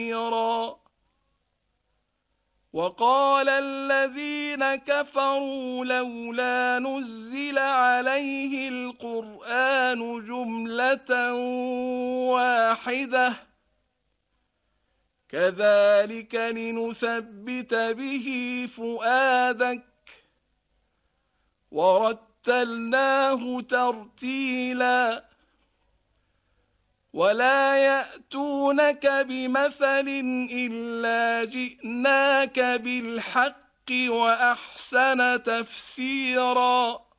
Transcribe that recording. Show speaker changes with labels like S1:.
S1: وقال الذين كفروا لولا نزل عليه القرآن جملة واحدة كذلك لنثبت به فؤادك ورتلناه ترتيلا ولا يأتونك بمثل إلا جئناك بالحق وأحسن تفسيرا